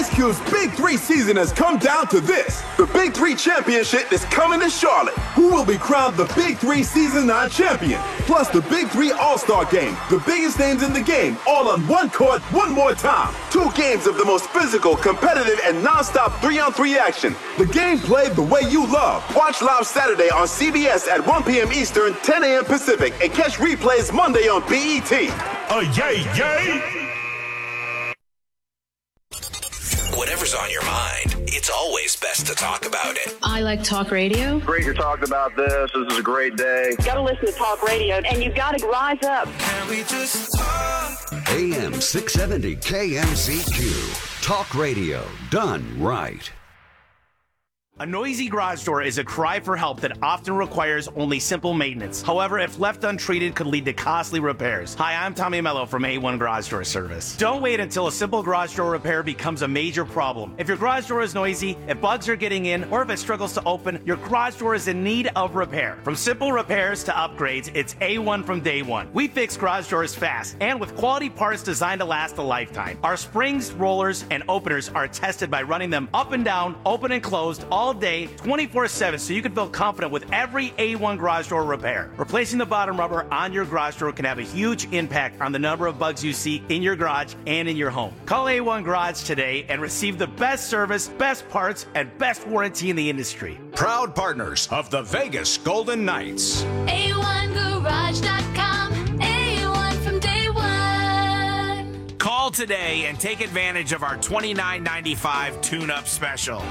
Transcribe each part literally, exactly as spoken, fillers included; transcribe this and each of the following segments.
Ice Cube's Big Three season has come down to this. The Big Three Championship is coming to Charlotte. Who will be crowned the Big Three Season nine champion? Plus the Big Three All-Star Game, the biggest names in the game, all on one court, one more time. Two games of the most physical, competitive, and non-stop three-on-three action. The game played the way you love. Watch live Saturday on C B S at one p.m. Eastern, ten a.m. Pacific, and catch replays Monday on B E T. Uh, yay, yay! Whatever's on your mind, it's always best to talk about it. I like talk radio. Great you're talking about this. This is a great day. You got to listen to talk radio, and you've got to rise up. Can we just talk? A M six seventy K M C Q. Talk radio done right. A noisy garage door is a cry for help that often requires only simple maintenance. However, if left untreated, could lead to costly repairs. Hi, I'm Tommy Mello from A one Garage Door Service. Don't wait until a simple garage door repair becomes a major problem. If your garage door is noisy, if bugs are getting in, or if it struggles to open, your garage door is in need of repair. From simple repairs to upgrades, it's A one from day one. We fix garage doors fast and with quality parts designed to last a lifetime. Our springs, rollers, and openers are tested by running them up and down, open and closed, all day, twenty-four seven, so you can feel confident with every A one garage door repair. Replacing the bottom rubber on your garage door can have a huge impact on the number of bugs you see in your garage and in your home. Call A one Garage today and receive the best service, best parts, and best warranty in the industry. Proud partners of the Vegas Golden Knights. A one garage dot com. A one from day one. Call today and take advantage of our twenty-nine ninety-five tune-up special.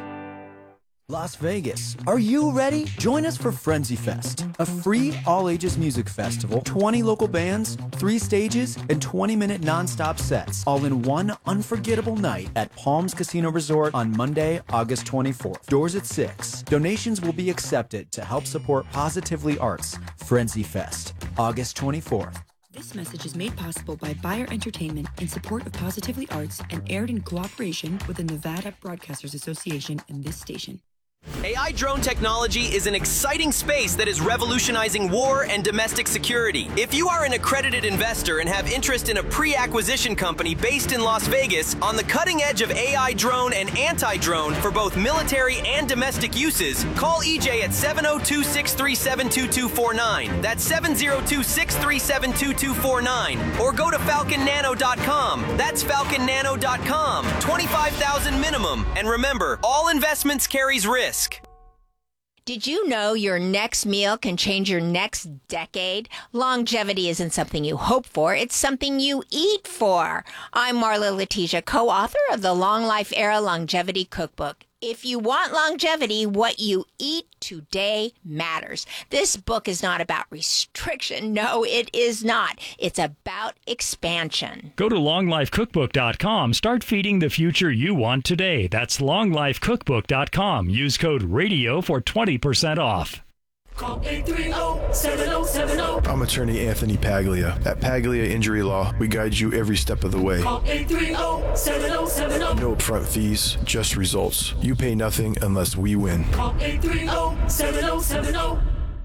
Las Vegas. Are you ready? Join us for Frenzy Fest, a free all-ages music festival, twenty local bands, three stages, and twenty-minute non-stop sets, all in one unforgettable night at Palms Casino Resort on Monday, August twenty-fourth. Doors at six. Donations will be accepted to help support Positively Arts. Frenzy Fest, August twenty-fourth. This message is made possible by Bayer Entertainment in support of Positively Arts and aired in cooperation with the Nevada Broadcasters Association and this station. A I drone technology is an exciting space that is revolutionizing war and domestic security. If you are an accredited investor and have interest in a pre-acquisition company based in Las Vegas on the cutting edge of A I drone and anti-drone for both military and domestic uses, call E J at seven oh two, six three seven, two two four nine. That's seven oh two, six three seven, two two four nine. Or go to falcon nano dot com. That's falcon nano dot com. twenty-five thousand minimum. And remember, all investments carries risk. Did you know your next meal can change your next decade? Longevity isn't something you hope for, it's something you eat for. I'm Marla Letitia, co-author of the Long Life Era Longevity Cookbook. If you want longevity, what you eat today matters. This book is not about restriction. No, it is not. It's about expansion. Go to long life cookbook dot com. Start feeding the future you want today. That's long life cookbook dot com. Use code RADIO for twenty percent off. Call eight three zero, seven zero seven zero. I'm attorney Anthony Paglia. At Paglia Injury Law, we guide you every step of the way. Call eight three zero, seven zero seven zero. No upfront fees, just results. You pay nothing unless we win. Call eight three zero, seven zero seven zero.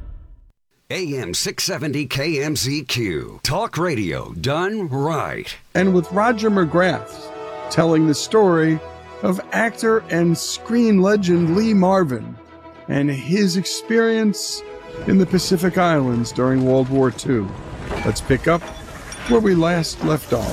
A M six seventy K M C Q. Talk radio done right. And with Roger McGrath telling the story of actor and screen legend Lee Marvin and his experience in the Pacific Islands during World War Two. Let's pick up where we last left off.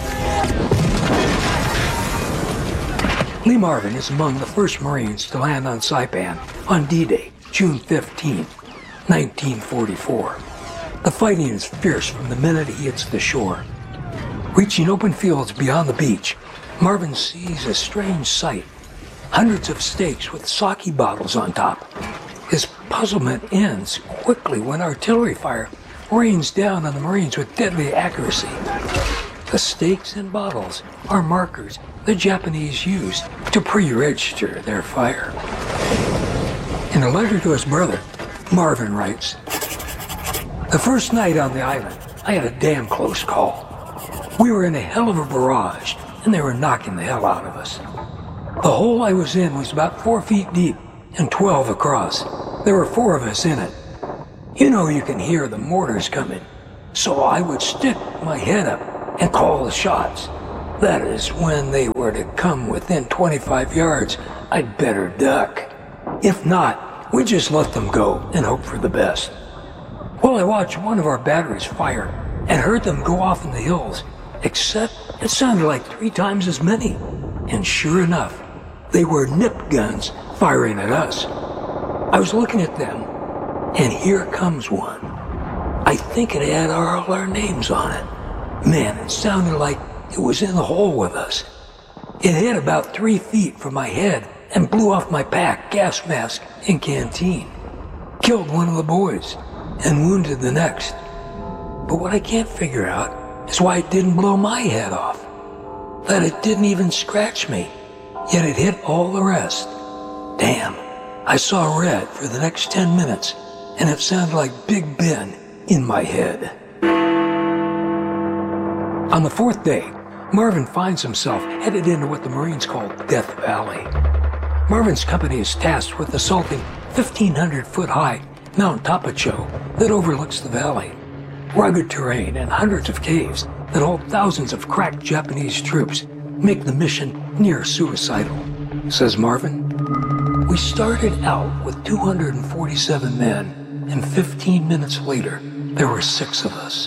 Lee Marvin is among the first Marines to land on Saipan on D-Day, June fifteenth, nineteen forty-four. The fighting is fierce from the minute he hits the shore. Reaching open fields beyond the beach, Marvin sees a strange sight. Hundreds of stakes with sake bottles on top. His puzzlement ends quickly when artillery fire rains down on the Marines with deadly accuracy. The stakes and bottles are markers the Japanese used to pre-register their fire. In a letter to his brother, Marvin writes, "The first night on the island, I had a damn close call. We were in a hell of a barrage, and they were knocking the hell out of us. The hole I was in was about four feet deep and twelve across. There were four of us in it. You know you can hear the mortars coming, so I would stick my head up and call the shots. That is, when they were to come within twenty-five yards, I'd better duck. If not, we just let them go and hope for the best. Well, I watched one of our batteries fire and heard them go off in the hills, except it sounded like three times as many. And sure enough, they were nip guns firing at us. I was looking at them, and here comes one. I think it had all our names on it. Man, it sounded like it was in the hole with us. It hit about three feet from my head and blew off my pack, gas mask, and canteen. Killed one of the boys and wounded the next. But what I can't figure out is why it didn't blow my head off. That it didn't even scratch me, yet it hit all the rest. Damn, I saw red for the next ten minutes, and it sounded like Big Ben in my head. On the fourth day, Marvin finds himself headed into what the Marines call Death Valley. Marvin's company is tasked with assaulting fifteen hundred foot high Mount Tapacho that overlooks the valley. Rugged terrain and hundreds of caves that hold thousands of crack Japanese troops make the mission near suicidal, says Marvin. We started out with two hundred forty-seven men, and fifteen minutes later, there were six of us.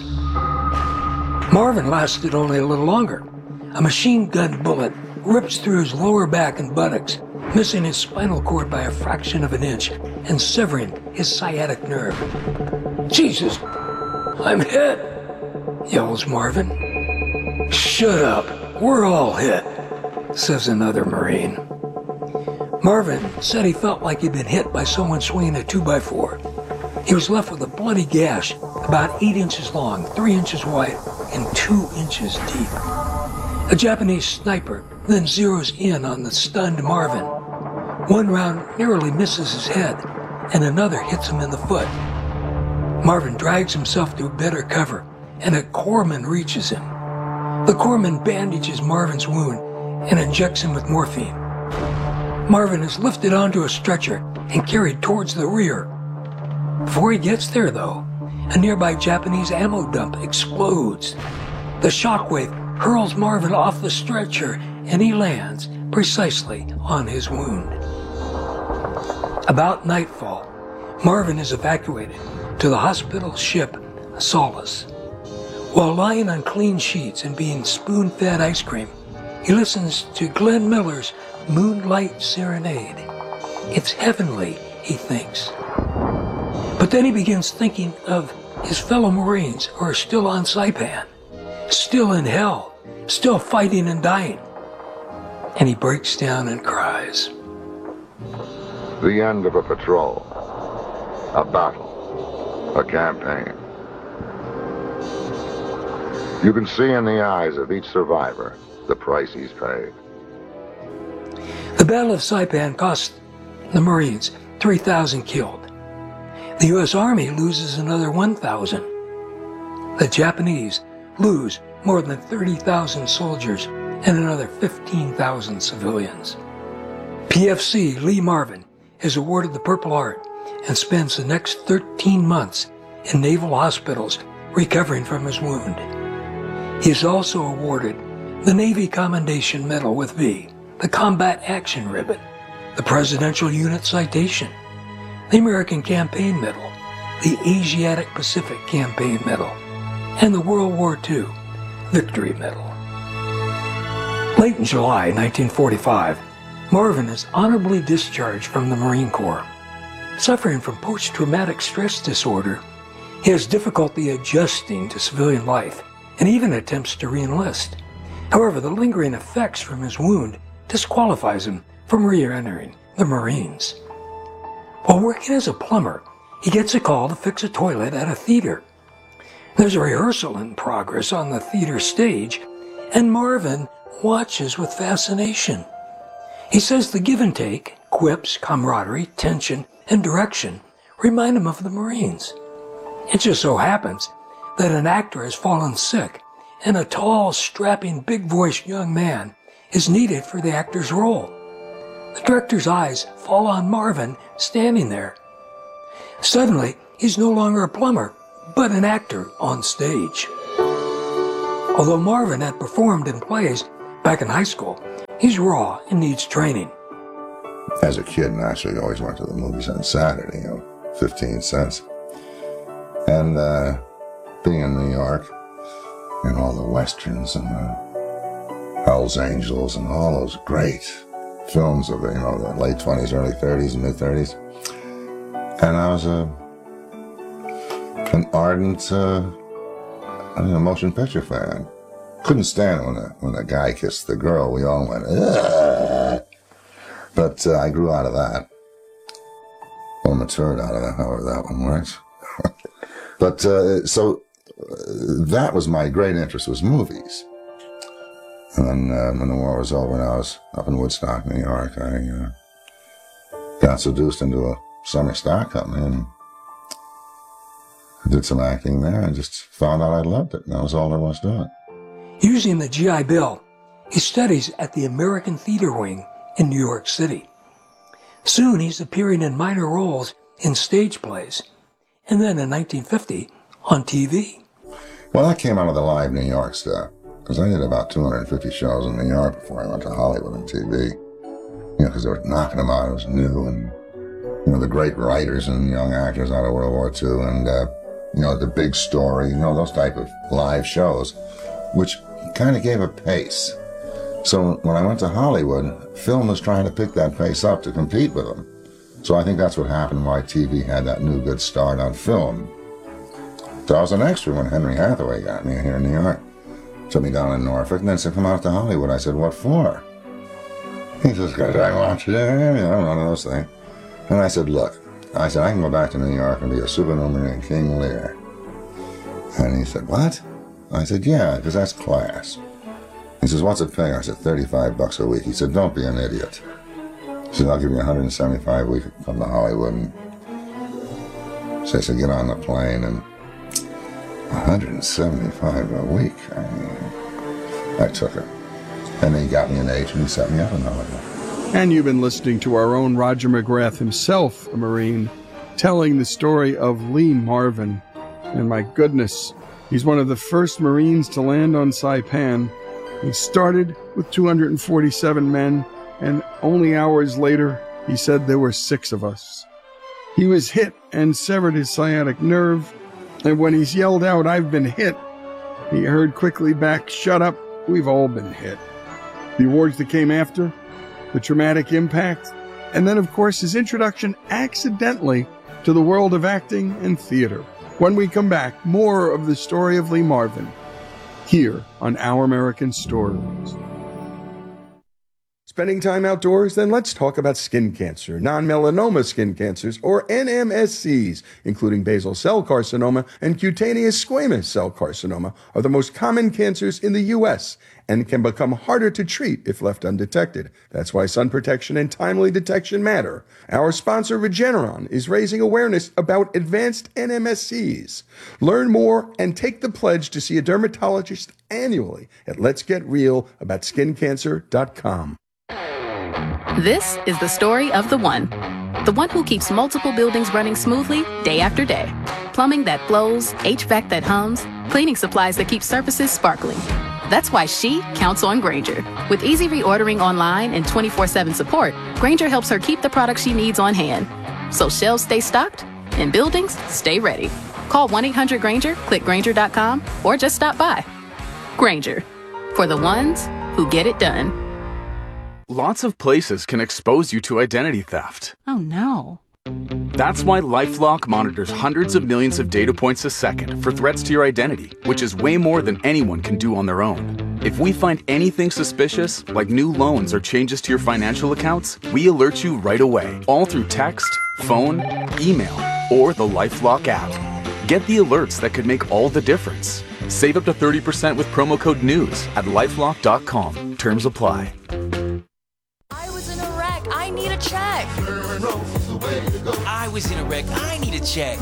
Marvin lasted only a little longer. A machine gun bullet rips through his lower back and buttocks, missing his spinal cord by a fraction of an inch and severing his sciatic nerve. Jesus, I'm hit, yells Marvin. Shut up, we're all hit, says another Marine. Marvin said he felt like he'd been hit by someone swinging a two by four. He was left with a bloody gash about eight inches long, three inches wide, and two inches deep. A Japanese sniper then zeroes in on the stunned Marvin. One round narrowly misses his head, and another hits him in the foot. Marvin drags himself to a better cover, and a corpsman reaches him. The corpsman bandages Marvin's wound and injects him with morphine. Marvin is lifted onto a stretcher and carried towards the rear. Before he gets there, though, a nearby Japanese ammo dump explodes. The shockwave hurls Marvin off the stretcher, and he lands precisely on his wound. About nightfall, Marvin is evacuated to the hospital ship Solace. While lying on clean sheets and being spoon-fed ice cream, he listens to Glenn Miller's Moonlight Serenade. It's heavenly, he thinks. But then he begins thinking of his fellow Marines who are still on Saipan, still in hell, still fighting and dying. And he breaks down and cries. The end of a patrol, a battle, a campaign. You can see in the eyes of each survivor the price he's paid. The Battle of Saipan cost the Marines three thousand killed. The U S Army loses another one thousand. The Japanese lose more than thirty thousand soldiers and another fifteen thousand civilians. P F C Lee Marvin is awarded the Purple Heart and spends the next thirteen months in naval hospitals recovering from his wound. He is also awarded the Navy Commendation Medal with V, the Combat Action Ribbon, the Presidential Unit Citation, the American Campaign Medal, the Asiatic Pacific Campaign Medal, and the World War Two Victory Medal. Late in July nineteen forty-five, Marvin is honorably discharged from the Marine Corps. Suffering from post-traumatic stress disorder, he has difficulty adjusting to civilian life and even attempts to re-enlist. However, the lingering effects from his wound disqualifies him from re-entering the Marines. While working as a plumber, he gets a call to fix a toilet at a theater. There's a rehearsal in progress on the theater stage, and Marvin watches with fascination. He says the give and take, quips, camaraderie, tension, and direction remind him of the Marines. It just so happens that an actor has fallen sick, and a tall, strapping, big-voiced young man is needed for the actor's role. The director's eyes fall on Marvin standing there. Suddenly, he's no longer a plumber, but an actor on stage. Although Marvin had performed in plays Back in high school, he's raw and needs training. As a kid, naturally, I always went to the movies on Saturday, you know, fifteen cents. And uh, being in New York, and all the westerns and the Hell's Angels and all those great films of the, you know, the late twenties, early thirties, and mid thirties. And I was a an ardent uh, you know, motion picture fan. Couldn't stand when a when a guy kissed the girl. We all went, ugh. But uh, I grew out of that, or matured out of that, however that one works. But uh, so uh, that was my great interest, was movies. And then uh, when the war was over and I was up in Woodstock, New York, I uh, got seduced into a summer stock company and did some acting there and just found out I loved it. And that was all there was to it. Using the G I Bill, he studies at the American Theater Wing in New York City. Soon he's appearing in minor roles in stage plays, and then in nineteen fifty on T V. Well, that came out of the live New York stuff, because I did about two hundred fifty shows in New York before I went to Hollywood on T V. You know, because they were knocking them out. It was new, and, you know, the great writers and young actors out of World War Two, and, uh, you know, the big story, you know, those type of live shows, which kind of gave a pace. So when I went to Hollywood, film was trying to pick that pace up to compete with them. So I think that's what happened, why T V had that new good start on film. So I was an extra when Henry Hathaway got me here in New York. Took me down in Norfolk and then said, come out to Hollywood. I said, what for? He says, because I want you there. You know, one of those things. And I said, look, I said, I can go back to New York and be a supernumerary King Lear. And he said, what? I said, yeah, because that's class. He says, what's it paying? I said, thirty-five bucks a week. He said, don't be an idiot. He said, I'll give you one hundred seventy-five a week to come to Hollywood. And so I said, get on the plane, and one hundred seventy-five a week. I, I took it. And then he got me an agent and set me up in Hollywood. And you've been listening to our own Roger McGrath himself, a Marine, telling the story of Lee Marvin. And my goodness, he's one of the first Marines to land on Saipan. He started with two hundred forty-seven men, and only hours later, he said there were six of us. He was hit and severed his sciatic nerve, and when he's yelled out, I've been hit, he heard quickly back, shut up, we've all been hit. The awards that came after, the traumatic impact, and then, of course, his introduction accidentally to the world of acting and theater. When we come back, more of the story of Lee Marvin, here on Our American Stories. Spending time outdoors? Then let's talk about skin cancer, non-melanoma skin cancers, or N M S Cs, including basal cell carcinoma and cutaneous squamous cell carcinoma, are the most common cancers in the U S and can become harder to treat if left undetected. That's why sun protection and timely detection matter. Our sponsor, Regeneron, is raising awareness about advanced N M S Cs. Learn more and take the pledge to see a dermatologist annually at lets get real about skin cancer dot com. This is the story of the one. The one who keeps multiple buildings running smoothly day after day. Plumbing that flows, H V A C that hums, cleaning supplies that keep surfaces sparkling. That's why she counts on Grainger. With easy reordering online and twenty-four seven support, Grainger helps her keep the products she needs on hand. So shelves stay stocked and buildings stay ready. Call one eight hundred Grainger, click Grainger dot com, or just stop by. Grainger, for the ones who get it done. Lots of places can expose you to identity theft. Oh no. That's why LifeLock monitors hundreds of millions of data points a second for threats to your identity, which is way more than anyone can do on their own. If we find anything suspicious, like new loans or changes to your financial accounts, we alert you right away, all through text, phone, email, or the LifeLock app. Get the alerts that could make all the difference. Save up to thirty percent with promo code NEWS at lifelock dot com. Terms apply. I was in a wreck. I need a check. I was in a wreck. I need a check.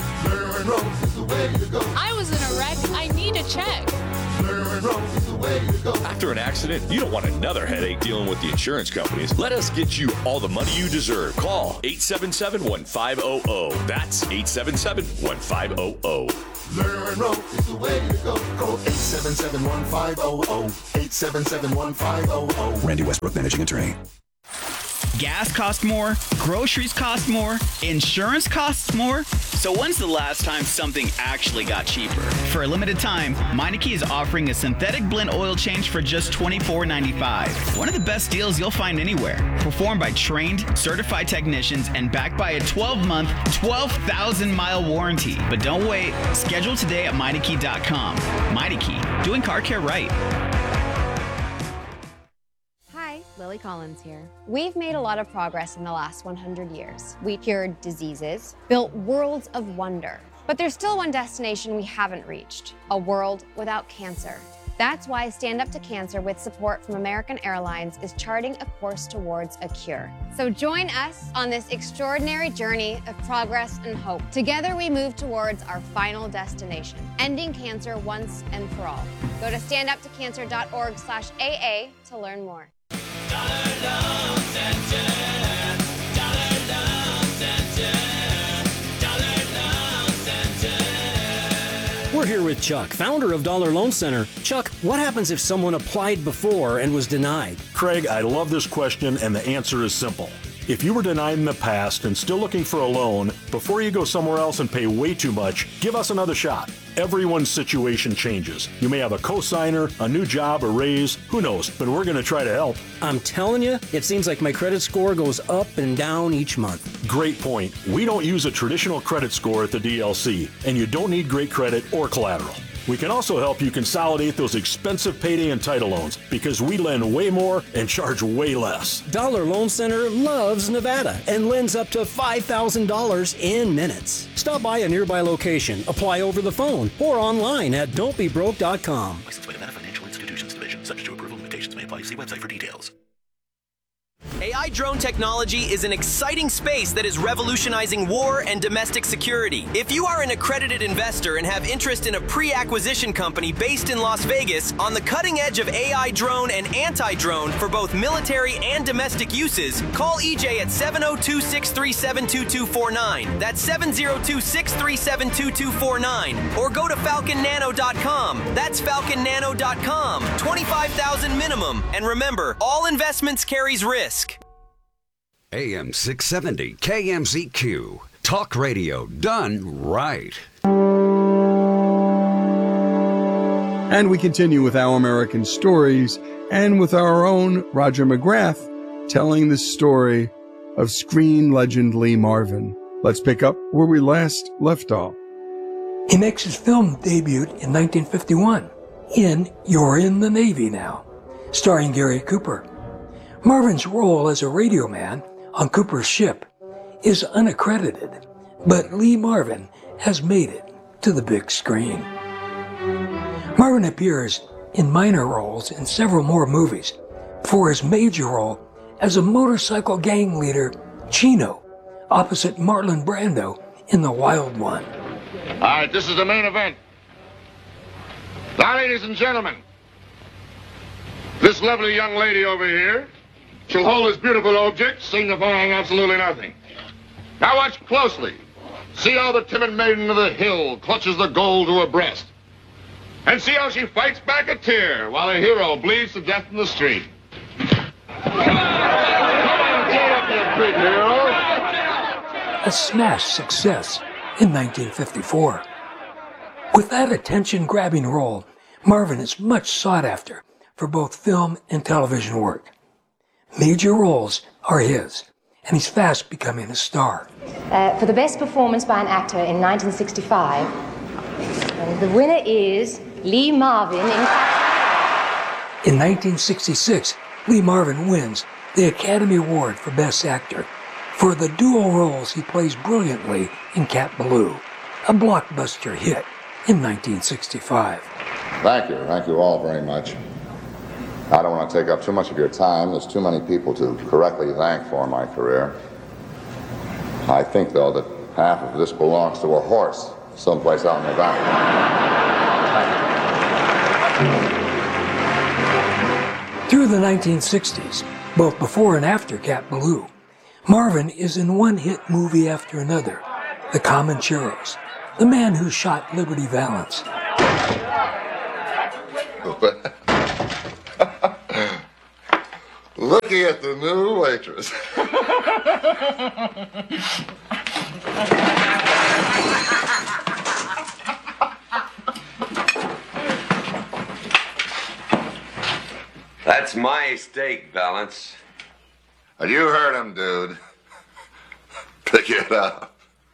I was in a wreck. I need a check. After an accident, you don't want another headache dealing with the insurance companies. Let us get you all the money you deserve. Call eight seven seven, one five zero zero. That's eight seven seven, one five zero zero. Learn Row is the way to go. Call eight seven seven, one five zero zero. eight seven seven, one five zero zero. Randy Westbrook, Managing Attorney. Gas costs more, groceries cost more, insurance costs more. So when's the last time something actually got cheaper? For a limited time, Meineke is offering a synthetic blend oil change for just twenty-four ninety-five. One of the best deals you'll find anywhere. Performed by trained, certified technicians and backed by a twelve-month, twelve thousand mile warranty. But don't wait. Schedule today at Meineke dot com. Meineke, doing car care right. Lily Collins here. We've made a lot of progress in the last one hundred years. We cured diseases, built worlds of wonder. But there's still one destination we haven't reached, a world without cancer. That's why Stand Up to Cancer, with support from American Airlines, is charting a course towards a cure. So join us on this extraordinary journey of progress and hope. Together we move towards our final destination, ending cancer once and for all. Go to stand up to cancer dot org slash A A to learn more. We're here with Chuck, founder of Dollar Loan Center. Chuck, what happens if someone applied before and was denied? Craig, I love this question, and the answer is simple. If you were denied in the past and still looking for a loan, before you go somewhere else and pay way too much, give us another shot. Everyone's situation changes. You may have a co-signer, a new job, a raise, who knows, but we're going to try to help. I'm telling you, it seems like my credit score goes up and down each month. Great point. We don't use a traditional credit score at the D L C, and you don't need great credit or collateral. We can also help you consolidate those expensive payday and title loans because we lend way more and charge way less. Dollar Loan Center loves Nevada and lends up to five thousand dollars in minutes. Stop by a nearby location, apply over the phone, or online at don't be broke dot com. Licensed by Nevada Financial Institutions Division. Subject to approval, limitations may apply. See website for details. A I drone technology is an exciting space that is revolutionizing war and domestic security. If you are an accredited investor and have interest in a pre-acquisition company based in Las Vegas on the cutting edge of A I drone and anti-drone for both military and domestic uses, call E J at seven oh two, six three seven, two two four nine. That's seven oh two, six three seven, two two four nine. Or go to falcon nano dot com. That's falcon nano dot com. twenty-five thousand minimum. And remember, all investments carries risk. A M six seventy K M Z Q. Talk radio done right. And we continue with Our American Stories and with our own Roger McGrath telling the story of screen legend Lee Marvin. Let's pick up where we last left off. He makes his film debut in nineteen fifty-one in You're in the Navy Now, starring Gary Cooper. Marvin's role as a radio man on Cooper's ship is unaccredited, but Lee Marvin has made it to the big screen. Marvin appears in minor roles in several more movies for his major role as a motorcycle gang leader, Chino, opposite Marlon Brando in The Wild One. All right, this is the main event. Now, ladies and gentlemen, this lovely young lady over here, she'll hold this beautiful object, signifying absolutely nothing. Now watch closely. See how the timid maiden of the hill clutches the goal to her breast. And see how she fights back a tear while her hero bleeds to death in the street. Come on, get up, you big hero. A smash success in nineteen fifty-four. With that attention-grabbing role, Marvin is much sought after for both film and television work. Major roles are his, and he's fast becoming a star. Uh, for the best performance by an actor in nineteen sixty-five, and the winner is Lee Marvin in... In nineteen sixty-six, Lee Marvin wins the Academy Award for Best Actor for the dual roles he plays brilliantly in Cat Ballou, a blockbuster hit in nineteen sixty-five. Thank you. Thank you all very much. I don't want to take up too much of your time. There's too many people to correctly thank for my career. I think, though, that half of this belongs to a horse someplace out in the back. Through the nineteen sixties, both before and after Cat Ballou, Marvin is in one hit movie after another. The Comancheros, the man who shot Liberty Valance. Looking at the new waitress. That's my steak, Valance. And you heard him, dude. Pick it up.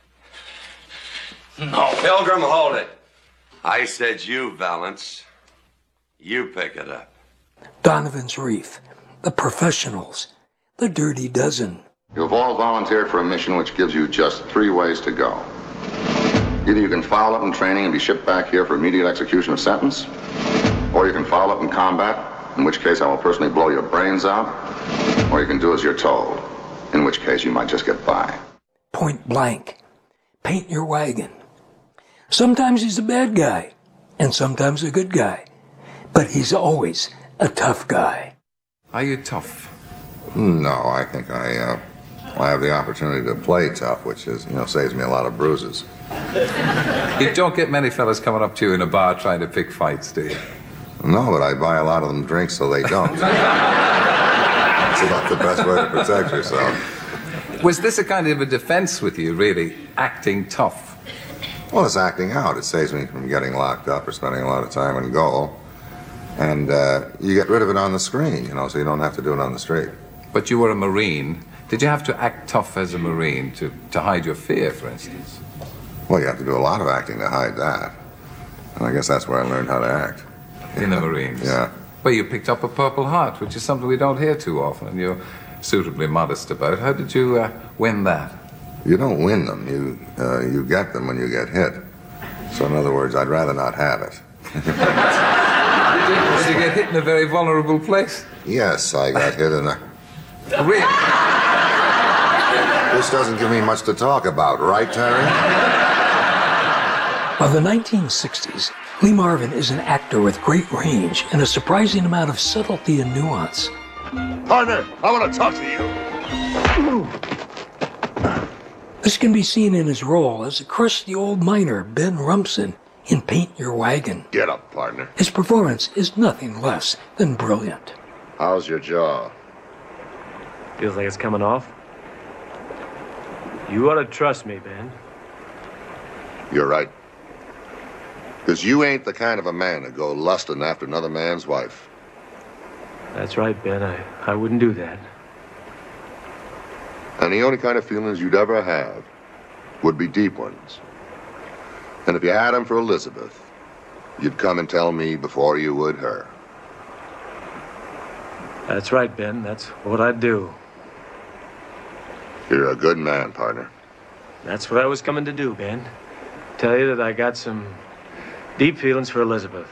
No. Pilgrim, hold it. I said you, Valance. You pick it up. Donovan's Reef, The Professionals, The Dirty Dozen. You've all volunteered for a mission which gives you just three ways to go. Either you can foul up in training and be shipped back here for immediate execution of sentence, or you can foul up in combat, in which case I will personally blow your brains out, or you can do as you're told, in which case you might just get by. Point Blank, Paint Your Wagon. Sometimes he's a bad guy, and sometimes a good guy, but he's always a tough guy. Are you tough? No, I think I, uh, I have the opportunity to play tough, which is, you know, saves me a lot of bruises. You don't get many fellas coming up to you in a bar trying to pick fights, do you? No, but I buy a lot of them drinks so they don't. It's about the best way to protect yourself. Was this a kind of a defense with you, really, acting tough? Well, it's acting out. It saves me from getting locked up or spending a lot of time in goal. And uh, you get rid of it on the screen, you know, so you don't have to do it on the street. But you were a Marine. Did you have to act tough as a Marine to, to hide your fear, for instance? Well, you have to do a lot of acting to hide that. And I guess that's where I learned how to act. In the Marines? Yeah. Well, you picked up a Purple Heart, which is something we don't hear too often, and you're suitably modest about. How did you uh, win that? You don't win them. You, uh, you get them when you get hit. So in other words, I'd rather not have it. Did you get hit in a very vulnerable place? Yes, I got hit in a... Really? This doesn't give me much to talk about, right, Terry? By the nineteen sixties, Lee Marvin is an actor with great range and a surprising amount of subtlety and nuance. Partner, I want to talk to you. This can be seen in his role as a crusty old miner, Ben Rumson, in Paint Your Wagon. Get up, partner. His performance is nothing less than brilliant. How's your jaw? Feels like it's coming off. You ought to trust me, Ben. You're right. Because you ain't the kind of a man to go lusting after another man's wife. That's right, Ben. I, I wouldn't do that. And the only kind of feelings you'd ever have would be deep ones. And if you had them for Elizabeth, you'd come and tell me before you would her. That's right, Ben. That's what I'd do. You're a good man, partner. That's what I was coming to do, Ben. Tell you that I got some deep feelings for Elizabeth.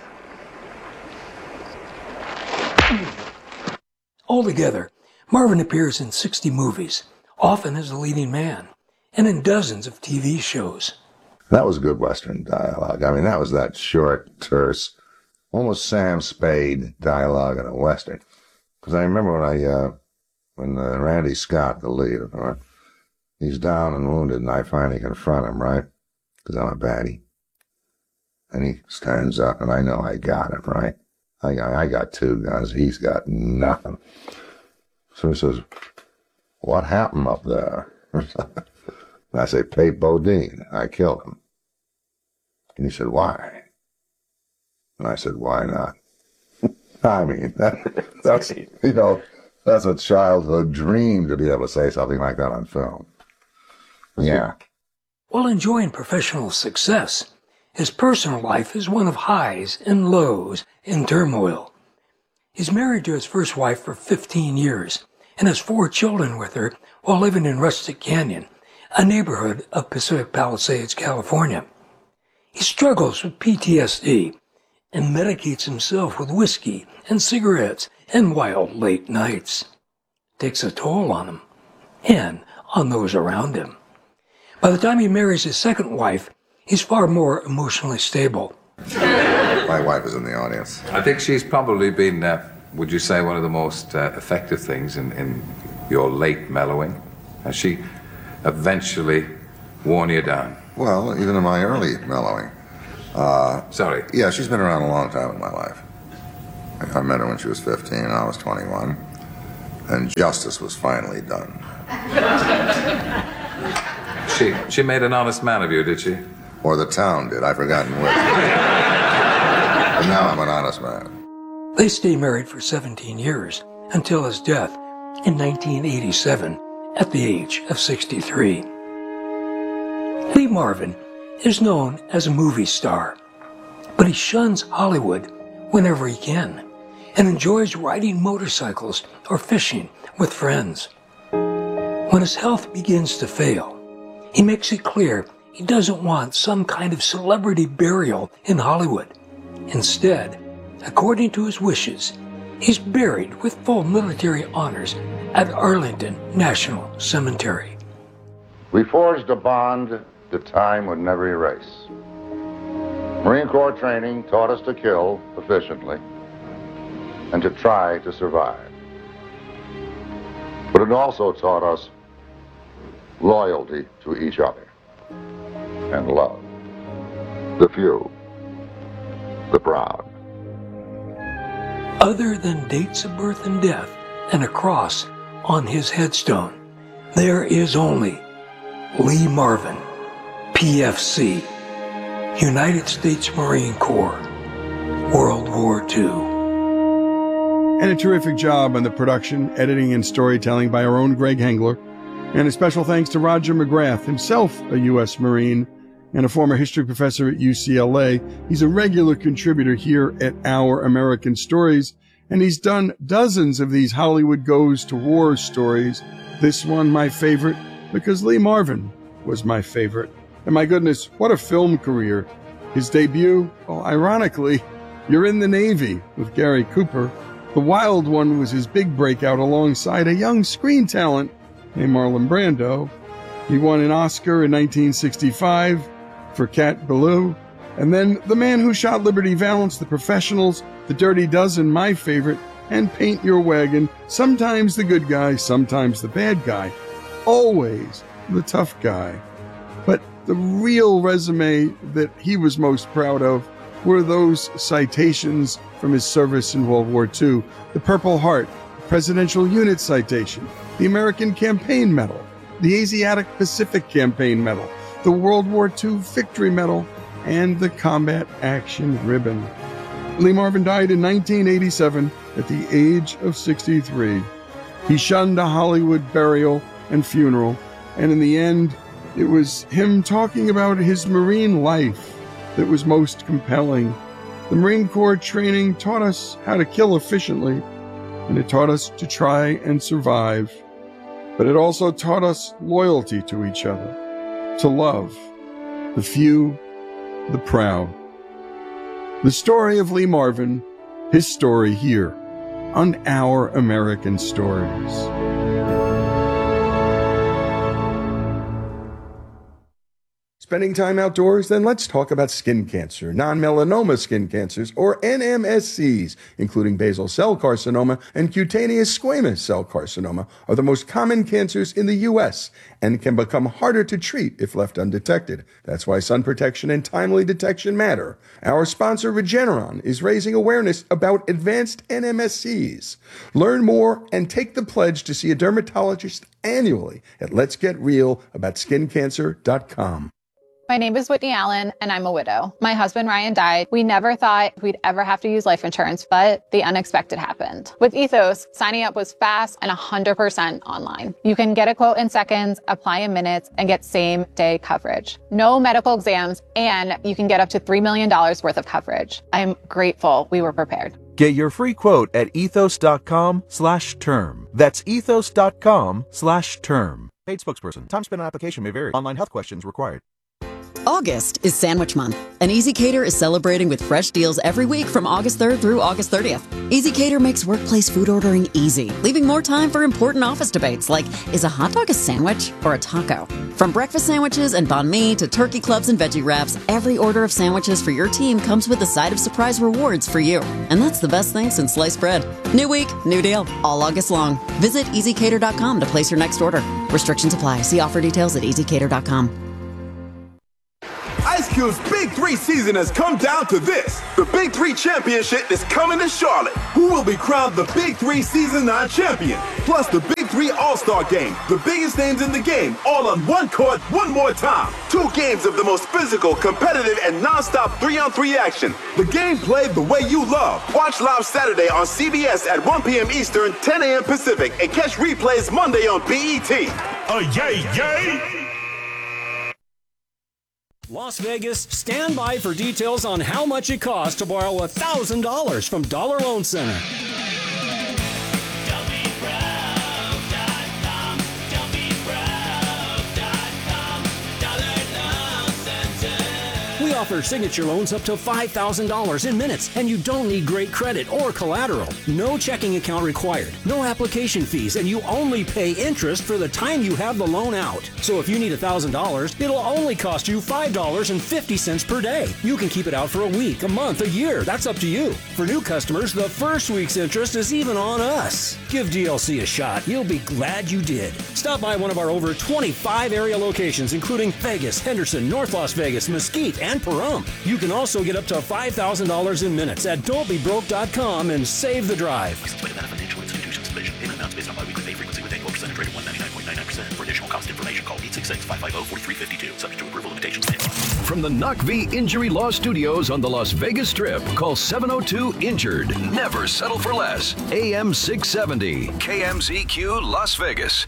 Altogether, Marvin appears in sixty movies, often as a leading man, and in dozens of T V shows. That was good Western dialogue. I mean, that was that short, terse, almost Sam Spade dialogue in a Western. Because I remember when I, uh, when uh, Randy Scott, the lead, uh, he's down and wounded, and I finally confront him, right? Because I'm a baddie. And he stands up, and I know I got him, right? I, I got two guns. He's got nothing. So he says, what happened up there? And I say, Pate Bodine. I killed him. And he said, why? And I said, why not? I mean, that, that's, you know, that's a childhood dream to be able to say something like that on film. Yeah. While enjoying professional success, his personal life is one of highs and lows and turmoil. He's married to his first wife for fifteen years and has four children with her while living in Rustic Canyon, a neighborhood of Pacific Palisades, California. He struggles with P T S D and medicates himself with whiskey and cigarettes and wild late nights. Takes a toll on him and on those around him. By the time he marries his second wife, he's far more emotionally stable. My wife is in the audience. I think she's probably been, uh, would you say, one of the most uh, effective things in, in your late mellowing. Has she eventually worn you down? Well, even in my early mellowing. Uh, Sorry. Yeah, she's been around a long time in my life. I met her when she was fifteen and I was twenty-one. And justice was finally done. She she made an honest man of you, did she? Or the town did, I've forgotten which. But now I'm an honest man. They stayed married for seventeen years until his death in nineteen eighty-seven at the age of sixty-three. Lee Marvin is known as a movie star, but he shuns Hollywood whenever he can and enjoys riding motorcycles or fishing with friends. When his health begins to fail, he makes it clear he doesn't want some kind of celebrity burial in Hollywood. Instead, according to his wishes, he's buried with full military honors at Arlington National Cemetery. We forged a bond that time would never erase. Marine Corps training taught us to kill efficiently and to try to survive. But it also taught us loyalty to each other and love. The few, the proud. Other than dates of birth and death and a cross on his headstone, there is only Lee Marvin, P F C, United States Marine Corps, World War Two. And a terrific job on the production, editing, and storytelling by our own Greg Hengler. And a special thanks to Roger McGrath, himself a U S Marine and a former history professor at U C L A. He's a regular contributor here at Our American Stories, and he's done dozens of these Hollywood Goes to War stories. This one, my favorite, because Lee Marvin was my favorite. And my goodness, what a film career. His debut, well, ironically, You're in the Navy with Gary Cooper. The Wild One was his big breakout alongside a young screen talent named Marlon Brando. He won an Oscar in nineteen sixty-five for Cat Ballou. And then The Man Who Shot Liberty Valance, The Professionals, The Dirty Dozen, my favorite, and Paint Your Wagon. Sometimes the good guy, sometimes the bad guy. Always the tough guy. But the real resume that he was most proud of were those citations from his service in World War Two. The Purple Heart, Presidential Unit Citation, the American Campaign Medal, the Asiatic Pacific Campaign Medal, the World War Two Victory Medal, and the Combat Action Ribbon. Lee Marvin died in nineteen eighty-seven at the age of sixty-three. He shunned a Hollywood burial and funeral, and in the end, it was him talking about his Marine life that was most compelling. The Marine Corps training taught us how to kill efficiently, and it taught us to try and survive. But it also taught us loyalty to each other, to love the few, the proud. The story of Lee Marvin, his story here on Our American Stories. Spending time outdoors? Then let's talk about skin cancer, non-melanoma skin cancers, or N M S Cs, including basal cell carcinoma and cutaneous squamous cell carcinoma, are the most common cancers in the U S and can become harder to treat if left undetected. That's why sun protection and timely detection matter. Our sponsor, Regeneron, is raising awareness about advanced N M S Cs. Learn more and take the pledge to see a dermatologist annually at lets get real about skin cancer dot com. My name is Whitney Allen, and I'm a widow. My husband, Ryan, died. We never thought we'd ever have to use life insurance, but the unexpected happened. With Ethos, signing up was fast and one hundred percent online. You can get a quote in seconds, apply in minutes, and get same-day coverage. No medical exams, and you can get up to three million dollars worth of coverage. I'm grateful we were prepared. Get your free quote at ethos.com slash term. That's ethos.com slash term. Paid spokesperson. Time spent on application may vary. Online health questions required. August is Sandwich Month, and ezCater is celebrating with fresh deals every week from August third through August thirtieth. ezCater makes workplace food ordering easy, leaving more time for important office debates like, is a hot dog a sandwich or a taco? From breakfast sandwiches and banh mi to turkey clubs and veggie wraps, every order of sandwiches for your team comes with a side of surprise rewards for you. And that's the best thing since sliced bread. New week, new deal, all August long. Visit easy cater dot com to place your next order. Restrictions apply. See offer details at easy cater dot com. Q's Big Three season has come down to this. The Big Three Championship is coming to Charlotte. Who will be crowned the Big Three Season nine champion? Plus the Big Three All-Star Game. The biggest names in the game, all on one court, one more time. Two games of the most physical, competitive, and non-stop three-on-three action. The game played the way you love. Watch live Saturday on C B S at one p.m. Eastern, ten a.m. Pacific, and catch replays Monday on B E T. A yay, yay! Las Vegas, stand by for details on how much it costs to borrow one thousand dollars from Dollar Loan Center. We offer signature loans up to five thousand dollars in minutes, and you don't need great credit or collateral. No checking account required, no application fees, and you only pay interest for the time you have the loan out. So if you need one thousand dollars, it'll only cost you five dollars and fifty cents per day. You can keep it out for a week, a month, a year. That's up to you. For new customers, the first week's interest is even on us. Give D L C a shot. You'll be glad you did. Stop by one of our over twenty-five area locations, including Vegas, Henderson, North Las Vegas, Mesquite, and Pahrump. You can also get up to five thousand dollars in minutes at don't be broke dot com and save the drive. Financial institutions division. Payment amounts based on biweekly pay frequency with annual percentage rate of one ninety-nine point nine nine percent. For additional cost information, call eight six six, five five zero, four three five two. Subject to approval, limitations may apply. From the Knock V Injury Law Studios on the Las Vegas Strip, call seven oh two injured. Never settle for less. A M six seventy, K M Z Q Las Vegas.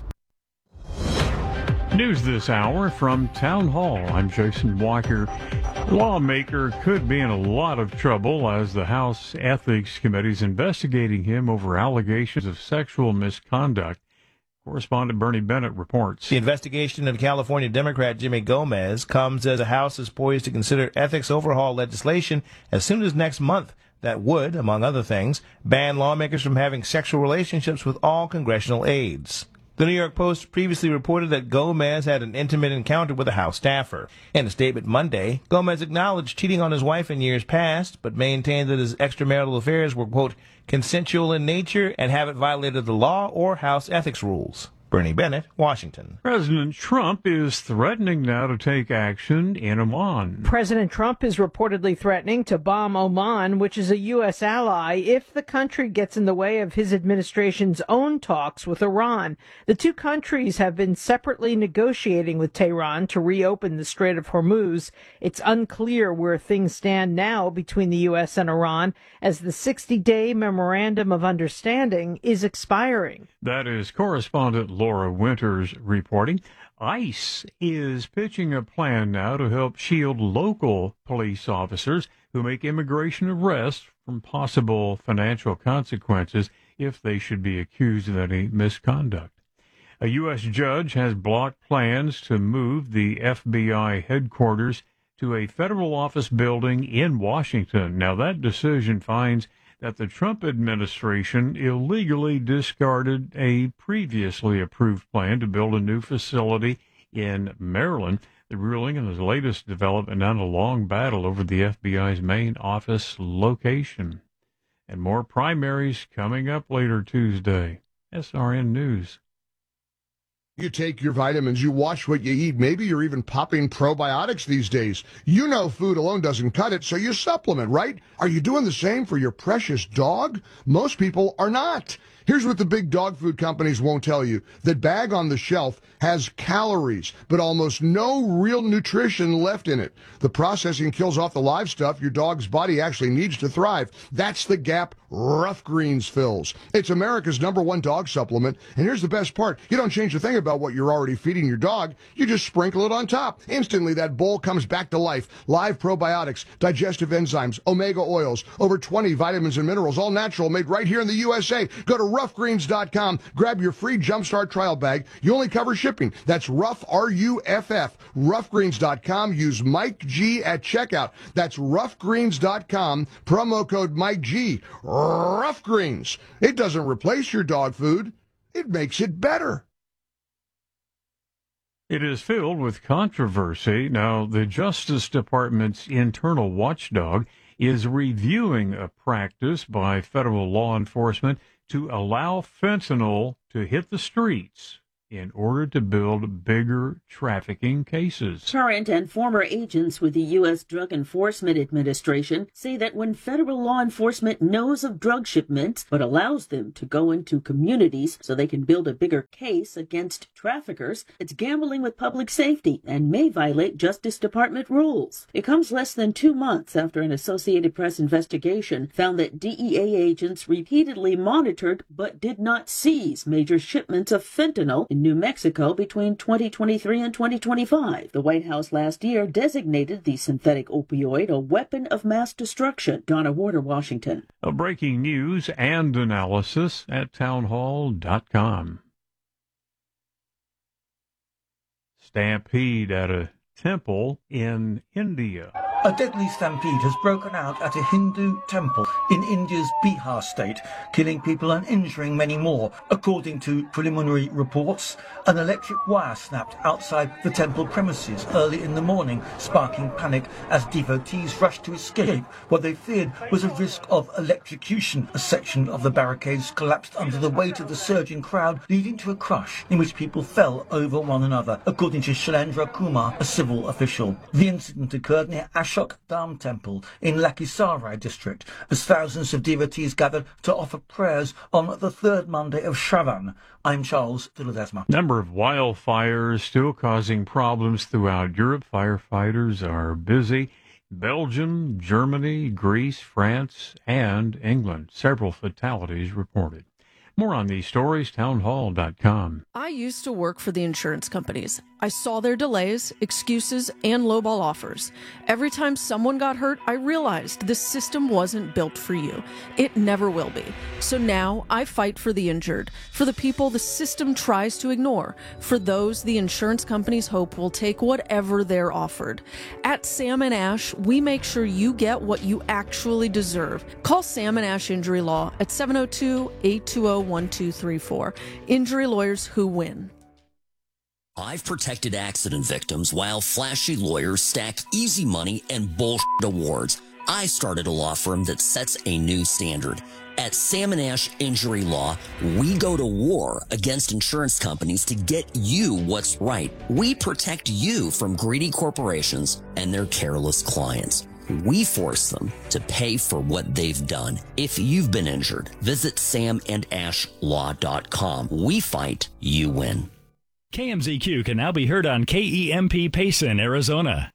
News this hour from Town Hall. I'm Jason Walker. Lawmaker could be in a lot of trouble as the House Ethics Committee is investigating him over allegations of sexual misconduct. Correspondent Bernie Bennett reports. The investigation into California Democrat Jimmy Gomez comes as the House is poised to consider ethics overhaul legislation as soon as next month that would, among other things, ban lawmakers from having sexual relationships with all congressional aides. The New York Post previously reported that Gomez had an intimate encounter with a House staffer. In a statement Monday, Gomez acknowledged cheating on his wife in years past, but maintained that his extramarital affairs were, quote, consensual in nature and haven't violated the law or House ethics rules. Bernie Bennett, Washington. President Trump is threatening now to take action in Oman. President Trump is reportedly threatening to bomb Oman, which is a U S ally, if the country gets in the way of his administration's own talks with Iran. The two countries have been separately negotiating with Tehran to reopen the Strait of Hormuz. It's unclear where things stand now between the U S and Iran, as the sixty-day Memorandum of Understanding is expiring. That is correspondent Laura Winters reporting. ICE is pitching a plan now to help shield local police officers who make immigration arrests from possible financial consequences if they should be accused of any misconduct. A U S judge has blocked plans to move the F B I headquarters to a federal office building in Washington. Now, that decision finds that the Trump administration illegally discarded a previously approved plan to build a new facility in Maryland. The ruling is the latest development in a long battle over the F B I's main office location. And more primaries coming up later Tuesday. S R N News. You take your vitamins, you watch what you eat. Maybe you're even popping probiotics these days. You know food alone doesn't cut it, so you supplement, right? Are you doing the same for your precious dog? Most people are not. Here's what the big dog food companies won't tell you. That bag on the shelf has calories, but almost no real nutrition left in it. The processing kills off the live stuff your dog's body actually needs to thrive. That's the gap Rough Greens fills. It's America's number one dog supplement, and here's the best part. You don't change a thing about what you're already feeding your dog. You just sprinkle it on top. Instantly, that bowl comes back to life. Live probiotics, digestive enzymes, omega oils, over twenty vitamins and minerals, all natural, made right here in the U S A. Go to rough greens dot com. Grab your free Jumpstart trial bag. You only cover shipping. That's Rough, R U F F. rough greens dot com. Use Mike G at checkout. That's rough greens dot com. Promo code Mike G. Rough Greens. It doesn't replace your dog food. It makes it better. It is filled with controversy. Now, the Justice Department's internal watchdog is reviewing a practice by federal law enforcement to allow fentanyl to hit the streets in order to build bigger trafficking cases. Current and former agents with the U S Drug Enforcement Administration say that when federal law enforcement knows of drug shipments but allows them to go into communities so they can build a bigger case against traffickers, it's gambling with public safety and may violate Justice Department rules. It comes less than two months after an Associated Press investigation found that D E A agents repeatedly monitored but did not seize major shipments of fentanyl in New Mexico between twenty twenty-three and twenty twenty-five. The White House last year designated the synthetic opioid a weapon of mass destruction. Donna Warder, Washington. A breaking news and analysis at townhall dot com. Stampede at a temple in India. A deadly stampede has broken out at a Hindu temple in India's Bihar state, killing people and injuring many more. According to preliminary reports, an electric wire snapped outside the temple premises early in the morning, sparking panic as devotees rushed to escape. What they feared was a risk of electrocution. A section of the barricades collapsed under the weight of the surging crowd, leading to a crush in which people fell over one another, according to Shailendra Kumar, a civil official. The incident occurred near Ashok Dham Temple in Lakhisarai district, as thousands of devotees gathered to offer prayers on the third Monday of Shravan. I'm Charles Diladesma. Number of wildfires still causing problems throughout Europe. Firefighters are busy. Belgium, Germany, Greece, France, and England. Several fatalities reported. More on these stories, townhall dot com. I used to work for the insurance companies. I saw their delays, excuses, and lowball offers. Every time someone got hurt, I realized this system wasn't built for you. It never will be. So now I fight for the injured, for the people the system tries to ignore, for those the insurance companies hope will take whatever they're offered. At Sam and Ash, we make sure you get what you actually deserve. Call Sam and Ash Injury Law at seven oh two, eight two zero, one two three four. Injury lawyers who win. I've protected accident victims while flashy lawyers stack easy money and bullshit awards. I started a law firm that sets a new standard. At Sam and Ash Injury Law, we go to war against insurance companies to get you what's right. We protect you from greedy corporations and their careless clients. We force them to pay for what they've done. If you've been injured, visit sam and ash law dot com. We fight, you win. K M Z Q can now be heard on K E M P Payson, Arizona.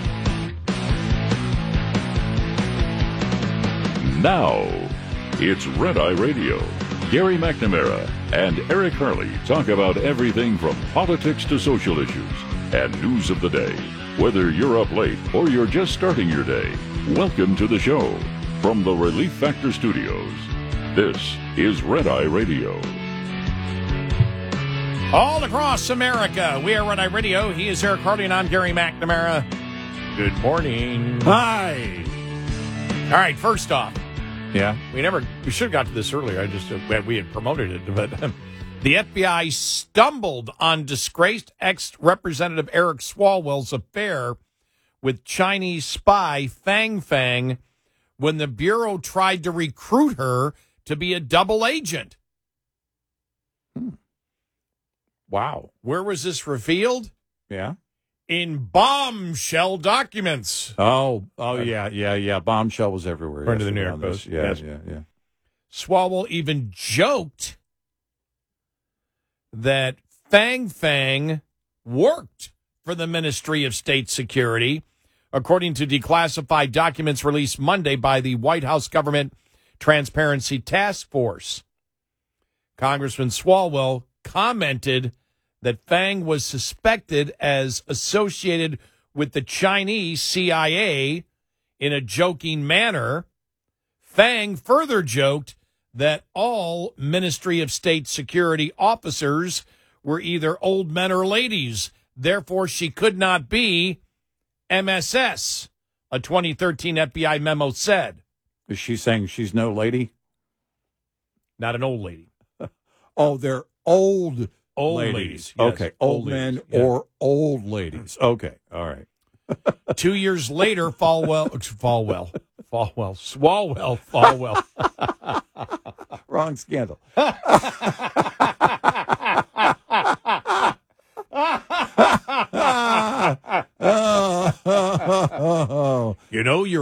Now, it's Red Eye Radio. Gary McNamara and Eric Harley talk about everything from politics to social issues and news of the day. Whether you're up late or you're just starting your day, welcome to the show. From the Relief Factor Studios, this is Red Eye Radio. All across America, we are Red Eye Radio. He is Eric Harley and I'm Gary McNamara. Good morning. Hi. All right, first off. Yeah. We never, we should have got to this earlier. I just, uh, we had promoted it, but um, the F B I stumbled on disgraced ex-Representative Eric Swalwell's affair with Chinese spy Fang Fang when the Bureau tried to recruit her to be a double agent. Hmm. Wow. Where was this revealed? Yeah. In bombshell documents. Oh, oh yeah, yeah, yeah. Bombshell was everywhere. According to the New York Post. Yeah, yes. yeah, yeah. Swalwell even joked that Fang Fang worked for the Ministry of State Security, according to declassified documents released Monday by the White House Government Transparency Task Force. Congressman Swalwell commented that Fang was suspected as associated with the Chinese C I A in a joking manner. Fang further joked that all Ministry of State Security officers were either old men or ladies. Therefore, she could not be M S S, a twenty thirteen F B I memo said. Is she saying she's no lady? Not an old lady. Oh, they're old Old ladies. ladies. Yes. Okay, old, Old men ladies, yeah. or old ladies. Okay, all right. Two years later, Falwell, Falwell, Falwell, Swalwell, Falwell. Wrong scandal.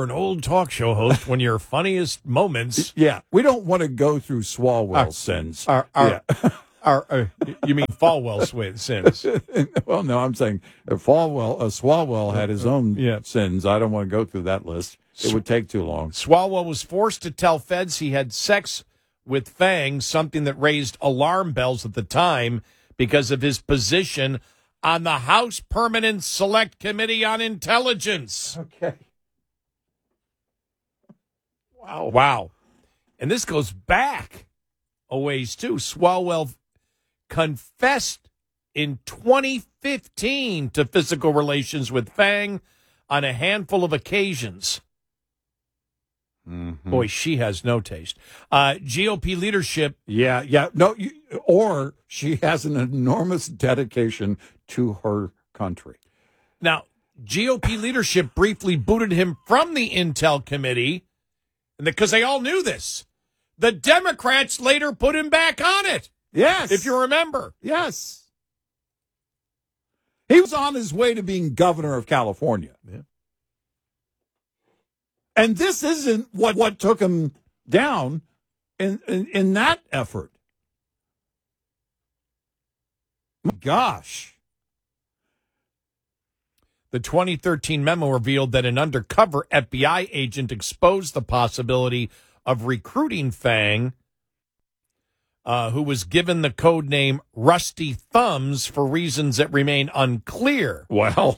an old talk show host when your funniest moments. Yeah, we don't want to go through Swalwell Our- sins. Our, our, yeah. our, uh, you mean Falwell swi- sins? Well, no, I'm saying uh, Falwell, uh, Swalwell had his own Yeah. sins. I don't want to go through that list. It would take too long. Swalwell was forced to tell feds he had sex with Fang, something that raised alarm bells at the time because of his position on the House Permanent Select Committee on Intelligence. Okay. Wow. Wow. And this goes back a ways, too. Swalwell confessed in twenty fifteen to physical relations with Fang on a handful of occasions. Mm-hmm. Boy, she has no taste. Uh, G O P leadership. Yeah, yeah. No, you, or she has an enormous dedication to her country. Now, G O P leadership briefly booted him from the Intel Committee because they all knew this. The Democrats later put him back on it. Yes. If you remember. Yes. He was on his way to being governor of California. Yeah. And this isn't what, what took him down in, in, in that effort. My gosh. The twenty thirteen memo revealed that an undercover F B I agent exposed the possibility of recruiting Fang, uh, who was given the code name Rusty Thumbs for reasons that remain unclear. Well.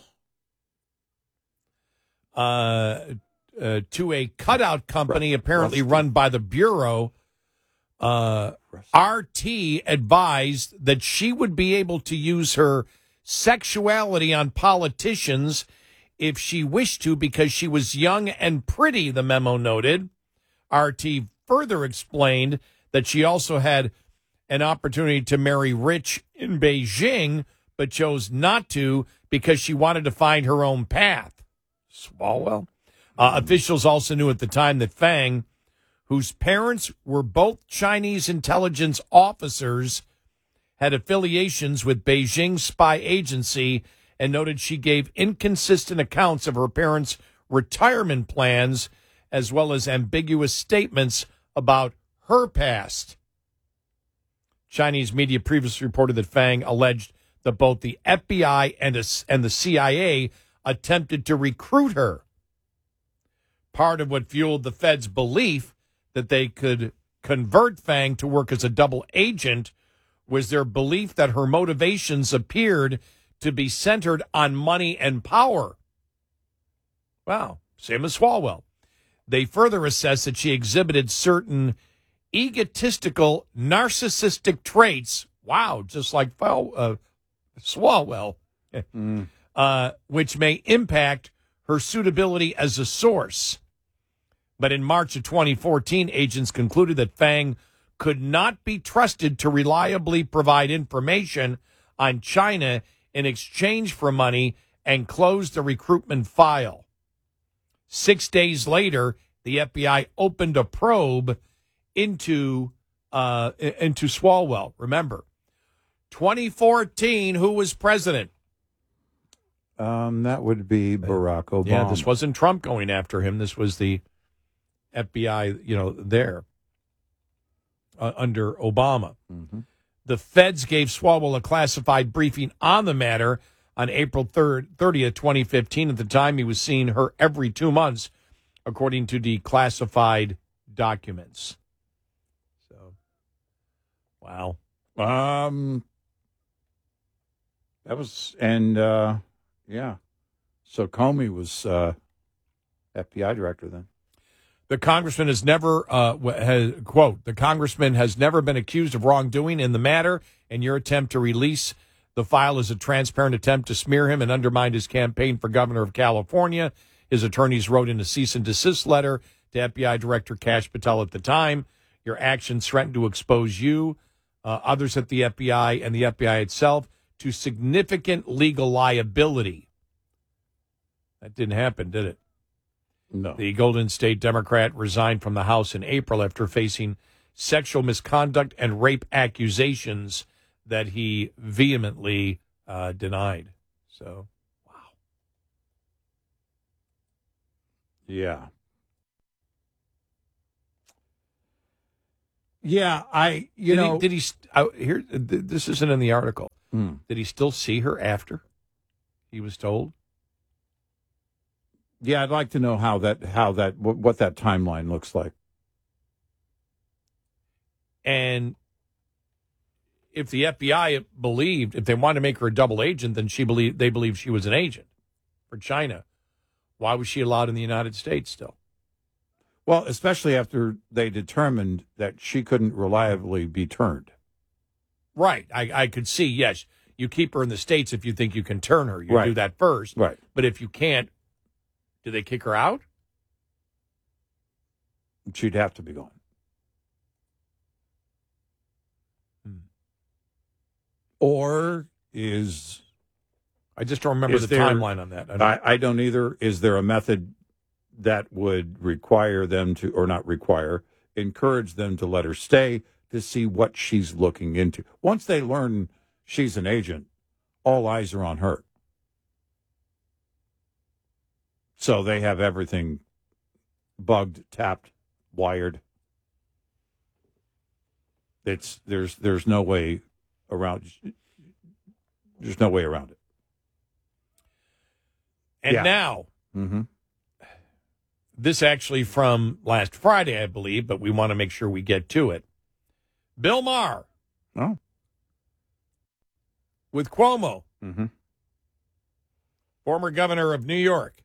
Uh, uh, to a cutout company apparently run by the Bureau, uh, R T advised that she would be able to use her sexuality on politicians if she wished to because she was young and pretty, the memo noted. R T further explained that she also had an opportunity to marry rich in Beijing, but chose not to because she wanted to find her own path. Swalwell. Uh, officials also knew at the time that Fang, whose parents were both Chinese intelligence officers, had affiliations with Beijing's spy agency and noted she gave inconsistent accounts of her parents' retirement plans as well as ambiguous statements about her past. Chinese media previously reported that Fang alleged that both the F B I and, a, and the C I A attempted to recruit her. Part of what fueled the Fed's belief that they could convert Fang to work as a double agent was their belief that her motivations appeared to be centered on money and power. Wow, same as Swalwell. They further assessed that she exhibited certain egotistical, narcissistic traits. Wow, just like uh, Swalwell, mm. uh, which may impact her suitability as a source. But in March of twenty fourteen, agents concluded that Fang could not be trusted to reliably provide information on China in exchange for money and closed the recruitment file. Six days later, the F B I opened a probe into uh, into Swalwell. Remember, twenty fourteen, who was president? Um, that would be Barack Obama. Yeah, this wasn't Trump going after him. This was the F B I, you know, there uh, under Obama. Mm-hmm. The feds gave Swalwell a classified briefing on the matter on April third, thirtieth, twenty fifteen. At the time, he was seeing her every two months, according to declassified documents. So, wow. Um, that was, and, uh, yeah. So Comey was uh, F B I director then. The congressman has never, uh, has, quote, the congressman has never been accused of wrongdoing in the matter, and your attempt to release the file is a transparent attempt to smear him and undermine his campaign for governor of California. His attorneys wrote in a cease and desist letter to F B I Director Kash Patel at the time. Your actions threaten to expose you, uh, others at the F B I, and the F B I itself to significant legal liability. That didn't happen, did it? No. The Golden State Democrat resigned from the House in April after facing sexual misconduct and rape accusations that he vehemently uh, denied. So, yeah. Yeah, I, you did know. He, did he, st- uh, here, th- this isn't in the article. Hmm. Did he still see her after he was told? Yeah, I'd like to know how that, how that, what, what that timeline looks like. And if the F B I believed, if they wanted to make her a double agent, then she believed, they believed she was an agent for China. Why was she allowed in the United States still? Well, especially after they determined that she couldn't reliably be turned. Right. I, I could see, yes, you keep her in the States if you think you can turn her. You Right. do that first. Right. But if you can't, do they kick her out? She'd have to be gone. Hmm. Or is... I just don't remember is the there- timeline on that. I don't- I, I don't either. Is there a method that would require them to, or not require, encourage them to let her stay to see what she's looking into? Once they learn she's an agent, all eyes are on her. So they have everything bugged, tapped, wired. It's there's there's no way around. There's no way around it. And Yeah. now, Mm-hmm. this actually from last Friday, I believe, but we want to make sure we get to it. Bill Maher. Oh. With Cuomo, Mm-hmm. former governor of New York,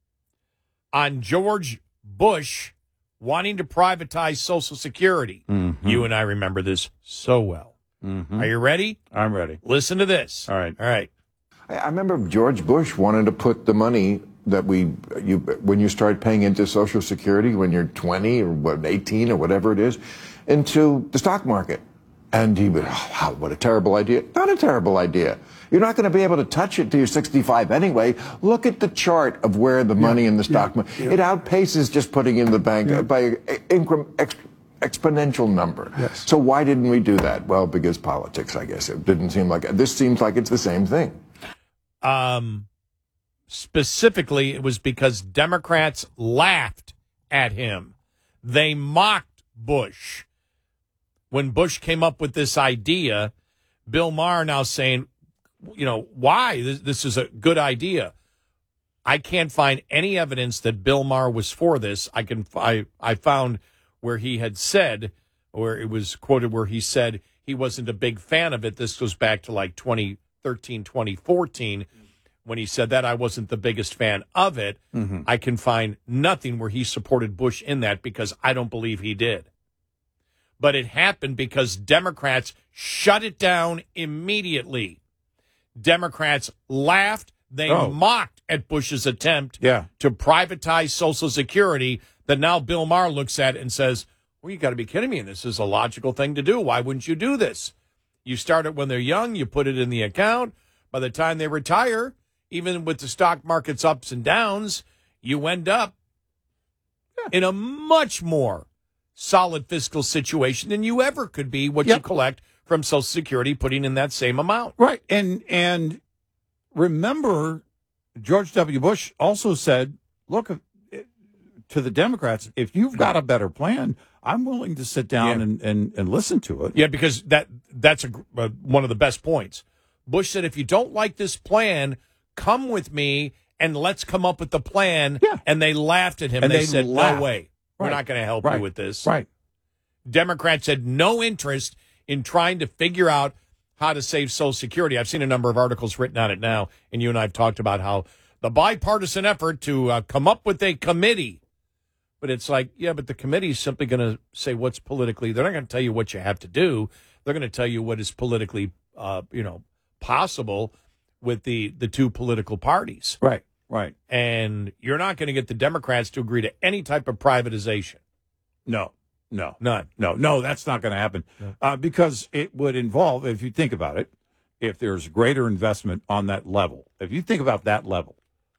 on George Bush wanting to privatize Social Security. Mm-hmm. You and I remember this so well. Mm-hmm. Are you ready? I'm ready. Listen to this. All right. All right. I I remember George Bush wanted to put the money that we, you, when you start paying into Social Security when you're twenty or what, eighteen or whatever it is, into the stock market. And he would, oh, wow, what a terrible idea. Not a terrible idea. You're not going to be able to touch it till you're sixty-five anyway. Look at the chart of where the money in the stock market, yeah. it outpaces just putting in the bank Yeah. by an incre- ex- exponential number. Yes. So why didn't we do that? Well, because politics, I guess. It didn't seem like, this seems like it's the same thing. Um, specifically, it was because Democrats laughed at him. They mocked Bush. When Bush came up with this idea, Bill Maher now saying, you know, why? This, this is a good idea. I can't find any evidence that Bill Maher was for this. I can I, I found where he had said, or it was quoted where he said he wasn't a big fan of it. This goes back to like twenty thirteen, twenty fourteen. When he said that, I wasn't the biggest fan of it. Mm-hmm. I can find nothing where he supported Bush in that because I don't believe he did. But it happened because Democrats shut it down immediately. Democrats laughed. They Oh. mocked at Bush's attempt Yeah. to privatize Social Security that now Bill Maher looks at and says, well, you got to be kidding me. This is a logical thing to do. Why wouldn't you do this? You start it when they're young. You put it in the account. By the time they retire, even with the stock market's ups and downs, you end up in a much more solid fiscal situation than you ever could be what you Yep. collect from Social Security, putting in that same amount. Right. And and remember, George W. Bush also said, look, uh, to the Democrats, if you've got a better plan, I'm willing to sit down Yeah. and, and, and listen to it. Yeah, because that that's a, gr- uh, one of the best points. Bush said, if you don't like this plan, come with me and let's come up with the plan. Yeah. And they laughed at him. And they, they said, laughed. no way. We're Right. not going to help Right. you with this. Right. Democrats had no interest in trying to figure out how to save Social Security. I've seen a number of articles written on it now, and you and I have talked about how the bipartisan effort to uh, come up with a committee. But it's like, yeah, but the committee is simply going to say what's politically. They're not going to tell you what you have to do. They're going to tell you what is politically, uh, you know, possible with the, the two political parties. Right. Right. And you're not going to get the Democrats to agree to any type of privatization. No. No. None. No, no, that's not going to happen uh, because it would involve, if you think about it, if there's greater investment on that level, if you think about that level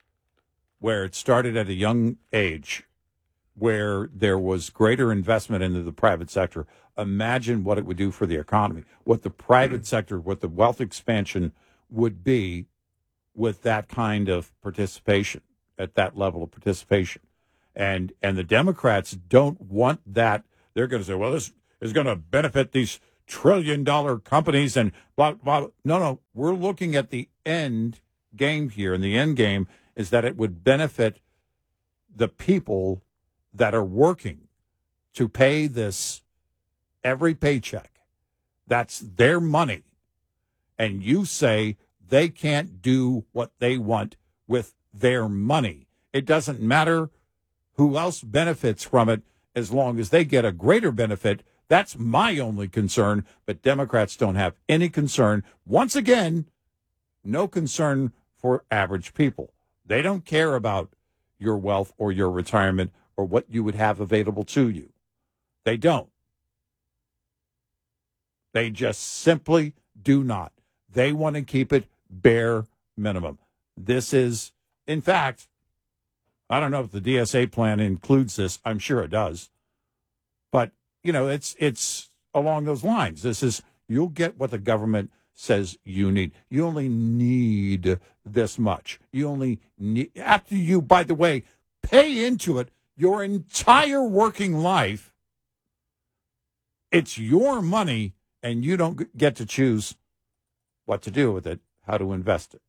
where it started at a young age, where there was greater investment into the private sector, imagine what it would do for the economy, what the private sector, what the wealth expansion would be with that kind of participation, at that level of participation. And and the Democrats don't want that. They're going to say, well, this is going to benefit these trillion-dollar companies and blah, blah. No, no. We're looking at the end game here, and the end game is that it would benefit the people that are working to pay this every paycheck. That's their money. And you say they can't do what they want with their money. It doesn't matter who else benefits from it as long as they get a greater benefit. That's my only concern, but Democrats don't have any concern. Once again, no concern for average people. They don't care about your wealth or your retirement or what you would have available to you. They don't. They just simply do not. They want to keep it bare minimum. This is, in fact, I don't know if the D S A plan includes this. I'm sure it does. But, you know, it's it's along those lines. This is, you'll get what the government says you need. You only need this much. You only need, after you, by the way, pay into it your entire working life, it's your money, and you don't get to choose what to do with it, how to invest it.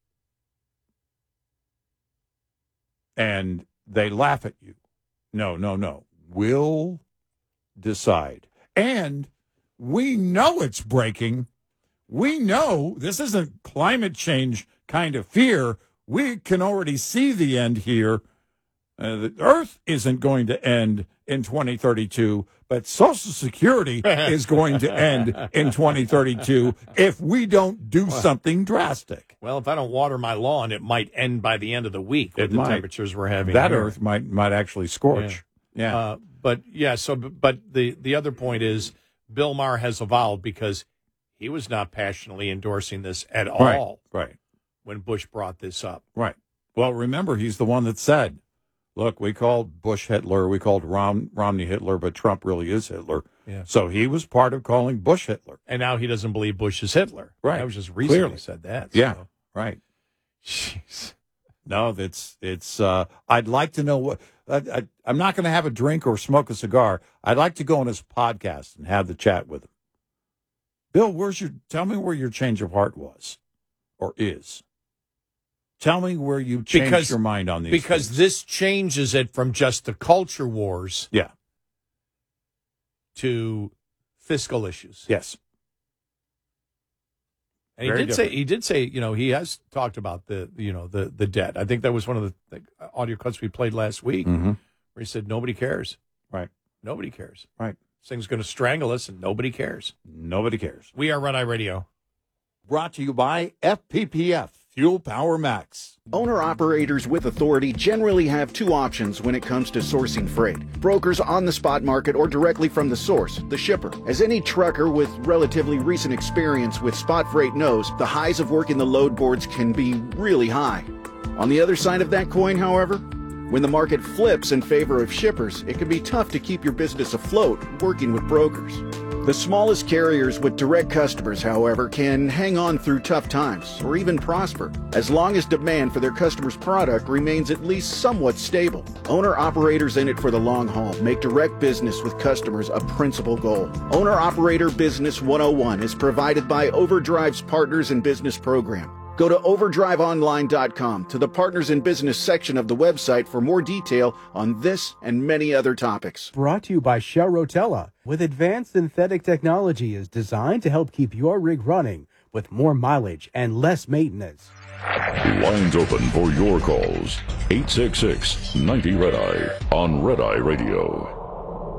And they laugh at you. No, no, no. We'll decide. And we know it's breaking. We know this isn't climate change kind of fear. We can already see the end here. Uh, the Earth isn't going to end in twenty thirty-two, but Social Security is going to end in twenty thirty-two if we don't do something drastic. Well, if I don't water my lawn, it might end by the end of the week with It the might. temperatures we're having. That here. Earth might might actually scorch. Yeah. Uh, but yeah, so but the the other point is Bill Maher has evolved because he was not passionately endorsing this at Right, all. right. When Bush brought this up. Right. Well, remember, he's the one that said, look, we called Bush Hitler, we called Rom- Romney Hitler, but Trump really is Hitler. Yeah. So he was part of calling Bush Hitler. And now he doesn't believe Bush is Hitler. Right. That was just recently Clearly. said that. Yeah, so. right. Jeez. No, that's, it's, uh, I'd like to know what, I, I, I'm not going to have a drink or smoke a cigar. I'd like to go on his podcast and have the chat with him. Bill, where's your, tell me where your change of heart was or is. Tell me where you changed Because- your mind on these Because things. this changes it from just the culture wars Yeah. to fiscal issues. Yes. And he Very did say different. he did say, you know, he has talked about the you know the the debt. I think that was one of the, the audio cuts we played last week Mm-hmm. where he said nobody cares. Right. Nobody cares. Right. This thing's going to strangle us and nobody cares. Nobody cares. We are Red Eye Radio. Brought to you by F P P F, Fuel Power Max. Owner-operators with authority generally have two options when it comes to sourcing freight. Brokers on the spot market or directly from the source, the shipper. As any trucker with relatively recent experience with spot freight knows, the highs of working the load boards can be really high. On the other side of that coin, however, when the market flips in favor of shippers, it can be tough to keep your business afloat working with brokers. The smallest carriers with direct customers, however, can hang on through tough times or even prosper, as long as demand for their customers' product remains at least somewhat stable. Owner-operators in it for the long haul make direct business with customers a principal goal. Owner-Operator Business one oh one is provided by Overdrive's Partners in Business program. Go to overdrive online dot com to the Partners in Business section of the website for more detail on this and many other topics. Brought to you by Shell Rotella, with advanced synthetic technology is designed to help keep your rig running with more mileage and less maintenance. Lines open for your calls. eight six six, ninety, Red Eye on Red Eye Radio.